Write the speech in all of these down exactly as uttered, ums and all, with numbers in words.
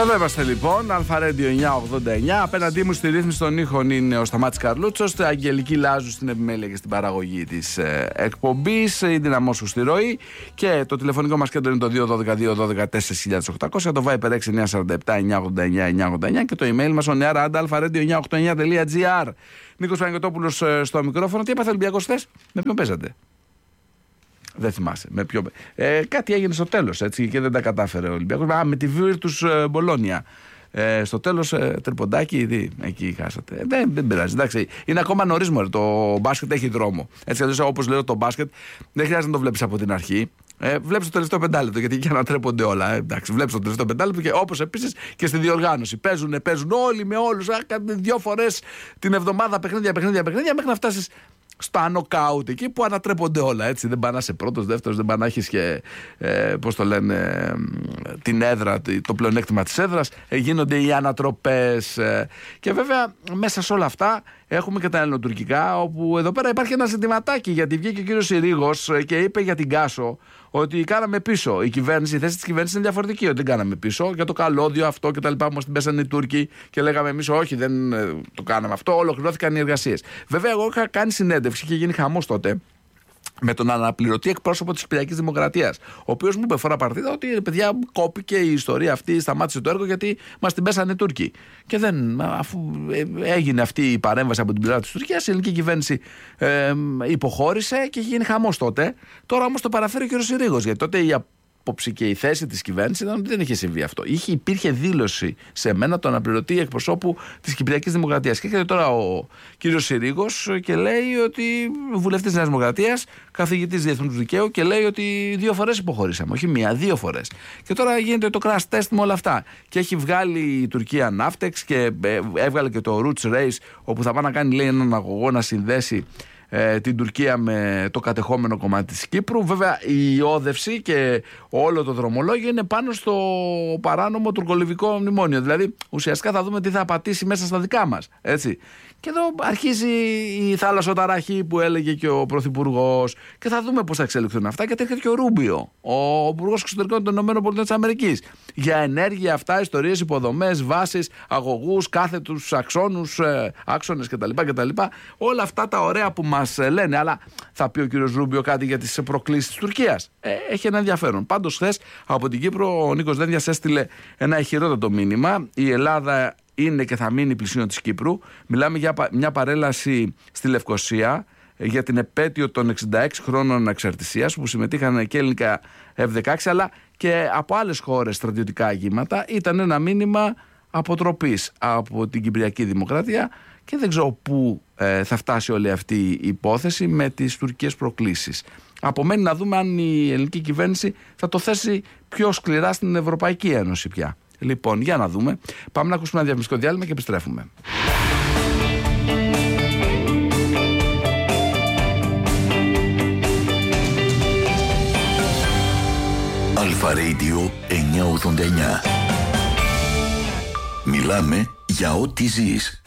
Εδώ είμαστε λοιπόν, Αλφαρέντιο εννιακόσια ογδόντα εννιά. Απέναντί μου στη ρύθμιση των ήχων είναι ο Σταμάτης Καρλούτσος, η Αγγελική Λάζου στην επιμέλεια και στην παραγωγή της ε, εκπομπής, η Δυναμώσου στη ροή. Και το τηλεφωνικό μας κέντρο είναι το δύο ένα δύο δύο ένα δύο τέσσερα οκτώ μηδέν μηδέν, το Viper έξι εννιά τέσσερα επτά εννιά ογδόντα εννιά εννιά ογδόντα εννιά και το email μας ο νεάρα άντα αλφαρέντιο εννιακόσια ογδόντα εννιά τελεία τζι άρ. Νίκος Παναγιωτόπουλος ε, στο μικρόφωνο. Τι έπαθε ο Ολυμπιακός χθες, με ποιον παίζατε? Δεν θυμάσαι. Με ποιο... ε, κάτι έγινε στο τέλος έτσι και δεν τα κατάφερε ο Ολυμπιακός. Α, με τη Virtus ε, Μπολόνια. Ε, στο τέλος ε, τριποντάκι, δι, εκεί χάσατε. Ε, δεν, δεν πειράζει. Εντάξει, είναι ακόμα νωρίς μωρέ. Το μπάσκετ έχει δρόμο. Έτσι, αλλιώς, όπως λέω, το μπάσκετ δεν χρειάζεται να το βλέπεις από την αρχή. Ε, βλέπεις το τελευταίο πεντάλεπτο, γιατί εκεί ανατρέπονται όλα. Ε, εντάξει, βλέπεις το τελευταίο πεντάλεπτο και όπως επίσης και στη διοργάνωση. Παίζουν, παίζουν όλοι με όλους. Δύο φορές την εβδομάδα παιχνίδια, παιχνίδια, παιχνίδια μέχρι να φτάσεις στα νοκάουτ εκεί που ανατρέπονται όλα. Έτσι. Δεν πάνε να είσαι πρώτος, δεύτερος, δεν πάνε να έχεις και ε, πώς το λένε, ε, την έδρα, το πλεονέκτημα της έδρας. Ε, γίνονται οι ανατροπές. Ε, και βέβαια μέσα σε όλα αυτά έχουμε και τα ελληνοτουρκικά, όπου εδώ πέρα υπάρχει ένα ζητηματάκι. Γιατί βγήκε ο κύριος Συρίγος και είπε για την Κάσο ότι κάναμε πίσω. Η κυβέρνηση, η θέση της κυβέρνησης είναι διαφορετική. Ότι δεν κάναμε πίσω για το καλώδιο αυτό και τα λοιπά. Μας την πέσανε οι Τούρκοι και λέγαμε εμείς όχι, δεν ε, το κάναμε αυτό. Ολοκληρώθηκαν οι εργασίες. Βέβαια, εγώ είχα κάνει συνέντευξη και γίνει χαμός τότε με τον αναπληρωτή εκπρόσωπο της Κυπριακής Δημοκρατίας, ο οποίος μου είπε φορά παρτίδα ότι παιδιά κόπηκε η ιστορία αυτή, σταμάτησε το έργο γιατί μας την πέσανε οι Τούρκοι. Και δεν, αφού έγινε αυτή η παρέμβαση από την πλευρά της Τουρκίας, η ελληνική κυβέρνηση ε, υποχώρησε και γίνει χαμός τότε. Τώρα όμως το παραφέρει ο κ. Συρίγος, γιατί τότε η άποψη και η θέση της κυβέρνησης ήταν ότι δεν είχε συμβεί αυτό. Είχε, υπήρχε δήλωση σε μένα τον αναπληρωτή εκπροσώπου της Κυπριακής Δημοκρατίας. Και έρχεται τώρα ο κύριος Συρίγος και λέει ότι βουλευτής της Νέας Δημοκρατίας, καθηγητής διεθνούς δικαίου, και λέει ότι δύο φορές υποχωρήσαμε. Όχι μία, δύο φορές. Και τώρα γίνεται το crash test με όλα αυτά. Και έχει βγάλει η Τουρκία ναύτεξ και έβγαλε και το Roots Race, όπου θα πάει να κάνει, λέει, έναν αγωγό να συνδέσει την Τουρκία με το κατεχόμενο κομμάτι της Κύπρου. Βέβαια η όδευση και όλο το δρομολόγιο είναι πάνω στο παράνομο τουρκολιβικό μνημόνιο. Δηλαδή ουσιαστικά θα δούμε τι θα πατήσει μέσα στα δικά μας. Έτσι. Και εδώ αρχίζει η θάλασσοταραχή που έλεγε και ο Πρωθυπουργός, και θα δούμε πώς θα εξελιχθούν αυτά. Και έρχεται και ο Ρούμπιο, ο Υπουργός Εξωτερικών των ΗΠΑ, για ενέργεια, αυτά, ιστορίες, υποδομές, βάσεις, αγωγούς, κάθετους αξώνους, άξονες κτλ. κτλ. Όλα αυτά τα ωραία που μας λένε. Αλλά θα πει ο κύριος Ρούμπιο κάτι για τις προκλήσεις της Τουρκίας? Ε, έχει ένα ενδιαφέρον. Πάντως, χθες από την Κύπρο ο Νίκος Δένδιας έστειλε ένα ηχηρότατο μήνυμα. Η Ελλάδα είναι και θα μείνει πλησίον της Κύπρου. Μιλάμε για μια παρέλαση στη Λευκοσία για την επέτειο των εξήντα έξι χρόνων ανεξαρτησίας, που συμμετείχαν και ελληνικά εφ δεκαέξι αλλά και από άλλες χώρες στρατιωτικά αγήματα. Ήταν ένα μήνυμα αποτροπής από την Κυπριακή Δημοκρατία και δεν ξέρω πού ε, θα φτάσει όλη αυτή η υπόθεση με τις τουρκικές προκλήσεις. Απομένει να δούμε αν η ελληνική κυβέρνηση θα το θέσει πιο σκληρά στην Ευρωπαϊκή Ένωση πια. Λοιπόν, για να δούμε. Πάμε να ακούσουμε ένα διαφημιστικό διάλειμμα και επιστρέφουμε. Αλφα-Radio εννιακόσια ογδόντα εννιά. Μιλάμε για ό,τι ζεις.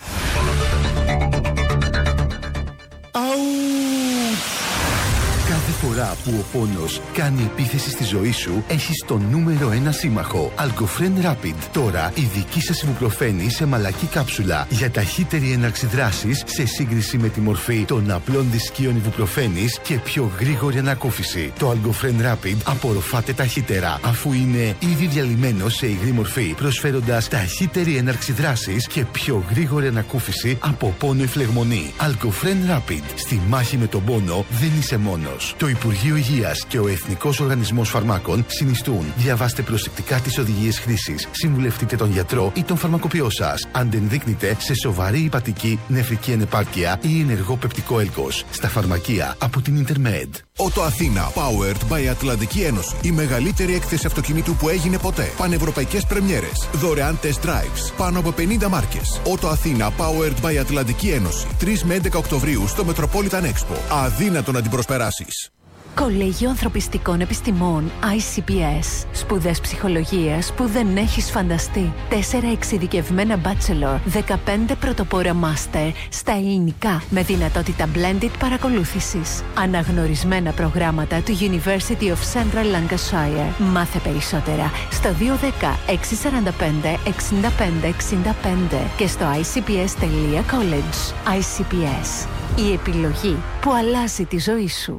Κάθε φορά που ο πόνος κάνει επίθεση στη ζωή σου, έχεις το νούμερο ένα σύμμαχο. Algofren Rapid. Τώρα η δική σας ιβουπροφένη σε μαλακή κάψουλα για ταχύτερη έναρξη δράσης σε σύγκριση με τη μορφή των απλών δισκίων ιβουπροφένης και πιο γρήγορη ανακούφιση. Το Algofren Rapid απορροφάται ταχύτερα, αφού είναι ήδη διαλυμένο σε υγρή μορφή, προσφέροντας ταχύτερη έναρξη δράσης και πιο γρήγορη ανακούφιση από πόνο ή φλεγμονή. Algofren Rapid. Στη μάχη με τον πόνο δεν είσαι μόνος. Το Υπουργείο Υγείας και ο Εθνικός Οργανισμός Φαρμάκων συνιστούν. Διαβάστε προσεκτικά τις οδηγίες χρήσης. Συμβουλευτείτε τον γιατρό ή τον φαρμακοποιό σας. Αν δεν δείκνετε σε σοβαρή υπατική, νεφρική ανεπάρκεια ή ενεργό πεπτικό έλκος. Στα φαρμακεία από την Intermed. Ότο Αθήνα, powered by Ατλαντική Ένωση. Η μεγαλύτερη έκθεση αυτοκινήτου που έγινε ποτέ. Πανευρωπαϊκές πρεμιέρες. Δωρεάν test drives. Πάνω από πενήντα μάρκες. Ότο Αθήνα, powered by Ατλαντική Ένωση. τρεις με έντεκα Οκτωβρίου στο Metropolitan Expo. Αδύνατο να την προσπεράσεις. Κολέγιο Ανθρωπιστικών Επιστημών άι σι πι ες. Σπουδές ψυχολογίας που δεν έχεις φανταστεί. Τέσσερα εξειδικευμένα bachelor, δεκαπέντε πρωτοπόρα master στα ελληνικά με δυνατότητα blended παρακολούθησης. Αναγνωρισμένα προγράμματα του University of Central Lancashire. Μάθε περισσότερα στο δύο ένα μηδέν έξι τέσσερα πέντε εξήντα πέντε εξήντα πέντε και στο άι σι πι ες τελεία college. άι σι πι ες. Η επιλογή που αλλάζει τη ζωή σου.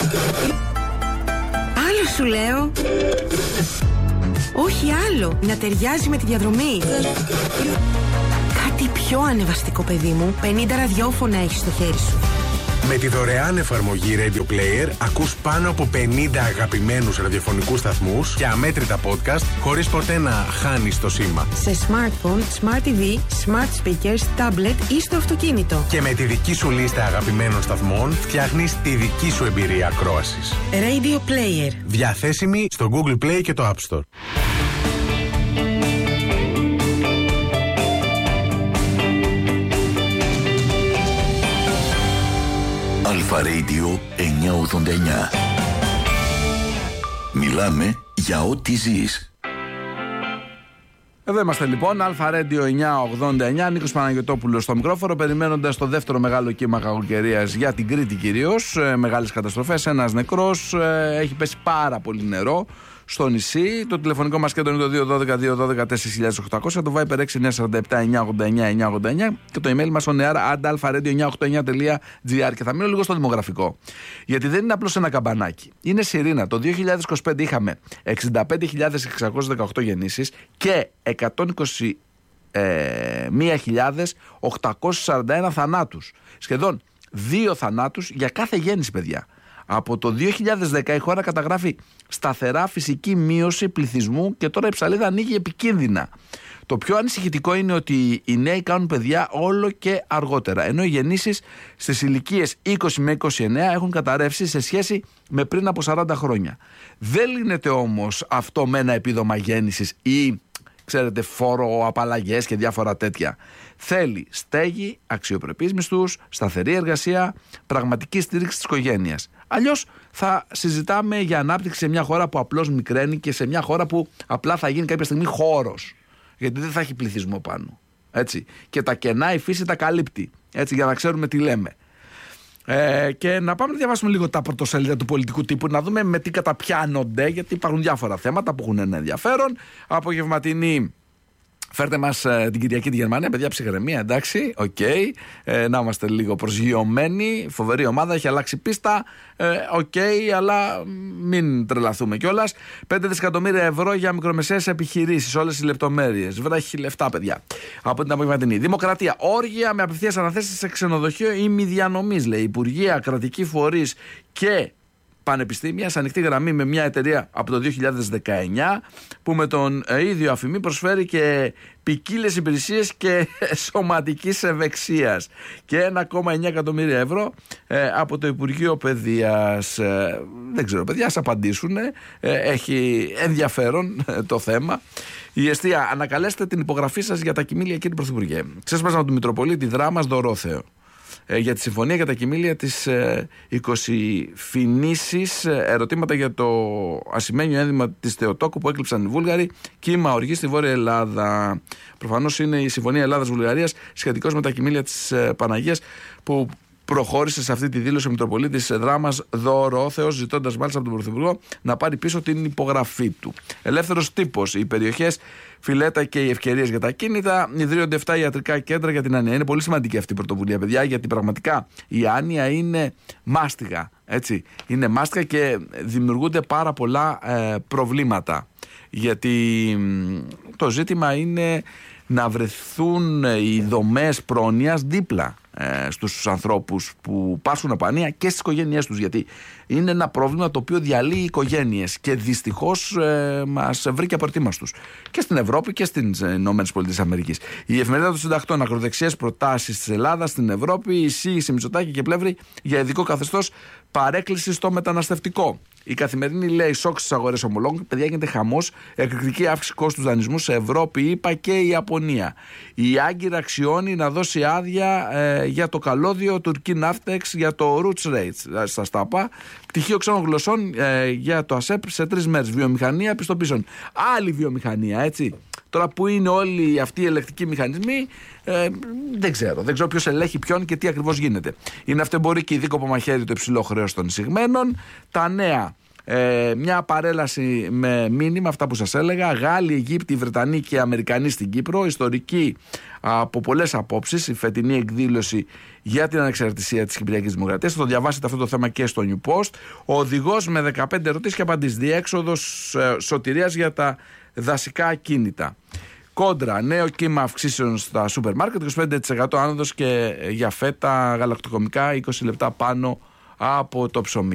Άλλο σου λέω. Όχι άλλο. Να ταιριάζει με τη διαδρομή. Κάτι πιο ανεβαστικό, παιδί μου. πενήντα ραδιόφωνα έχεις στο χέρι σου. Με τη δωρεάν εφαρμογή Radio Player ακούς πάνω από πενήντα αγαπημένους ραδιοφωνικούς σταθμούς και αμέτρητα podcast χωρίς ποτέ να χάνεις το σήμα. Σε smartphone, smart τι βι, smart speakers, tablet ή στο αυτοκίνητο. Και με τη δική σου λίστα αγαπημένων σταθμών φτιάχνεις τη δική σου εμπειρία ακρόασης. Radio Player. Διαθέσιμη στο Google Play και το App Store. Αλφα Radio εννιακόσια ογδόντα εννιά. Μιλάμε για ό,τι ζεις. Εδώ είμαστε λοιπόν, Αλφα Radio εννιακόσια ογδόντα εννιά, Νίκος Παναγιωτόπουλος στο μικρόφωνο, περιμένοντας το δεύτερο μεγάλο κύμα κακοκαιρίας για την Κρήτη κυρίως. Ε, μεγάλες καταστροφές, ένας νεκρός, ε, έχει πέσει πάρα πολύ νερό στο νησί. Το τηλεφωνικό μας κέντρο είναι το δύο ένα δύο δύο ένα δύο τέσσερα οκτώ μηδέν μηδέν, το Viber έξι εννιά τέσσερα επτά εννιακόσια ογδόντα εννιά εννιακόσια ογδόντα εννιά και το email μας on air at alpha radio εννιακόσια ογδόντα εννιά τελεία τζι άρ. Και θα μείνω λίγο στο δημογραφικό, γιατί δεν είναι απλώς ένα καμπανάκι. Είναι σιρήνα. Το δύο χιλιάδες είκοσι πέντε είχαμε εξήντα πέντε χιλιάδες εξακόσιες δεκαοκτώ γεννήσεις και εκατόν είκοσι μία χιλιάδες οκτακόσιους σαράντα ένα θανάτους. Σχεδόν δύο θανάτους για κάθε γέννηση, παιδιά. Από το δύο χιλιάδες δέκα η χώρα καταγράφει σταθερά φυσική μείωση πληθυσμού και τώρα η ψαλίδα ανοίγει επικίνδυνα. Το πιο ανησυχητικό είναι ότι οι νέοι κάνουν παιδιά όλο και αργότερα, ενώ οι γεννήσεις στις ηλικίες είκοσι με είκοσι εννέα έχουν καταρρεύσει σε σχέση με πριν από σαράντα χρόνια. Δεν λύνεται όμως αυτό με ένα επίδομα γέννησης ή, ξέρετε, φόρο, απαλλαγές και διάφορα τέτοια. Θέλει στέγη, αξιοπρεπείς μισθούς, σταθερή εργασία, πραγματική στήριξη της οικογένειας. Αλλιώς θα συζητάμε για ανάπτυξη σε μια χώρα που απλώς μικραίνει και σε μια χώρα που απλά θα γίνει κάποια στιγμή χώρος. Γιατί δεν θα έχει πληθυσμό πάνω. Έτσι. Και τα κενά η φύση τα καλύπτει. Έτσι, για να ξέρουμε τι λέμε. Ε, και να πάμε να διαβάσουμε λίγο τα πρωτοσέλιδα του πολιτικού τύπου, να δούμε με τι καταπιάνονται, γιατί υπάρχουν διάφορα θέματα που έχουν ένα ενδιαφέρον. Απογευματινή. Φέρτε μας ε, την Κυριακή τη Γερμανία, παιδιά, ψυχραιμία, εντάξει, οκ. Okay. Ε, να είμαστε λίγο προσγειωμένοι. Φοβερή ομάδα, έχει αλλάξει πίστα. Οκ, ε, okay, αλλά μην τρελαθούμε κιόλας. πέντε δισεκατομμύρια ευρώ για μικρομεσαίες επιχειρήσεις, όλες οι λεπτομέρειες. Βράχει λεφτά, παιδιά. Από την απογευματινή. Δημοκρατία. Όργια με απευθείας αναθέσεις σε ξενοδοχείο ή μη διανομής, λέει. Υπουργεία, κρατικοί φορείς και πανεπιστήμια σε ανοιχτή γραμμή με μια εταιρεία από το δύο χιλιάδες δεκαεννιά που με τον ίδιο αφημί προσφέρει και ποικίλες υπηρεσίες και σωματικής ευεξίας και ένα κόμμα εννιά εκατομμύρια ευρώ ε, από το Υπουργείο Παιδείας. Ε, δεν ξέρω, παιδιά, ας απαντήσουν. Ε, έχει ενδιαφέρον ε, το θέμα. Η Εστία, ανακαλέστε την υπογραφή σας για τα κοιμήλια, κύριε Πρωθυπουργέ. Ξέσπασμα του Μητροπολίτη Δράμας Δωρόθεο. Για τη συμφωνία για τα κοιμήλια της ε, είκοσι φινήσεις, ερωτήματα για το ασημένιο ένδυμα της Θεοτόκου που έκλειψαν οι Βούλγαροι, κύμα οργή στη Βόρεια Ελλάδα. Προφανώς είναι η συμφωνία Ελλάδας-Βουλγαρίας σχετικώς με τα κοιμήλια της ε, Παναγίας που προχώρησε σε αυτή τη δήλωση ο Μητροπολίτης Δράμας Δωρόθεος, ζητώντας μάλιστα από τον Πρωθυπουργό να πάρει πίσω την υπογραφή του. Ελεύθερος τύπος. Οι περιοχές Φιλέτα και οι ευκαιρίες για τα κίνητα. Ιδρύονται επτά ιατρικά κέντρα για την άνοια. Είναι πολύ σημαντική αυτή η πρωτοβουλία, παιδιά, γιατί πραγματικά η άνοια είναι μάστιγα. Έτσι. Είναι μάστιγα και δημιουργούνται πάρα πολλά ε, προβλήματα. Γιατί το ζήτημα είναι να βρεθούν οι δομές πρόνοιας δίπλα ε, στους ανθρώπους που πάσχουν από άνοια και στις οικογένειές τους, γιατί είναι ένα πρόβλημα το οποίο διαλύει οικογένειες και δυστυχώς ε, μας βρήκε απροετοίμαστους και στην Ευρώπη και στις ΗΠΑ. Η Εφημερίδα των Συντακτών, ακροδεξιές προτάσεις της Ελλάδας στην Ευρώπη, εισήγηση Μητσοτάκη και Πλεύρη για ειδικό καθεστώς παρέκκληση στο μεταναστευτικό. Η Καθημερινή λέει σοκ στις αγορές ομολόγων. Παιδιά, γίνεται χαμός. Εκρηκτική αύξηση κόστους δανεισμού σε Ευρώπη, ΗΠΑ και η Ιαπωνία. Η Άγκυρα αξιώνει να δώσει άδεια ε, για το καλώδιο Τουρκή Ναύτεξ για το Roots Rates. Στα ΣΤΑΠΑ. Πτυχίο ξένων γλωσσών ε, για το ΑΣΕΠ σε τρεις μέρες. Βιομηχανία πιστοποιήσεων. Άλλη βιομηχανία, έτσι. Τώρα που είναι όλοι αυτοί οι ελεκτικοί μηχανισμοί, ε, δεν ξέρω. Δεν ξέρω ποιος ελέγχει ποιον και τι ακριβώς γίνεται. Η ναυτεμπορική δίκοπο μαχαίρι το υψηλό χρέος των εισηγμένων. Τα νέα. Ε, μια παρέλαση με μήνυμα, αυτά που σας έλεγα. Γάλλοι, Αιγύπτιοι, Βρετανοί και Αμερικανοί στην Κύπρο. Ιστορική από πολλές απόψεις η φετινή εκδήλωση για την ανεξαρτησία της Κυπριακής Δημοκρατίας. Θα το διαβάσετε αυτό το θέμα και στο New Post. Ο οδηγός με δεκαπέντε ερωτήσεις και απαντήσεις. Διέξοδος ε, σωτηρίας για τα δασικά ακίνητα. Κόντρα, νέο κύμα αυξήσεων στα σούπερ μάρκετ, είκοσι πέντε τοις εκατό άνοδος και για φέτα γαλακτοκομικά, είκοσι λεπτά πάνω από το ψωμί.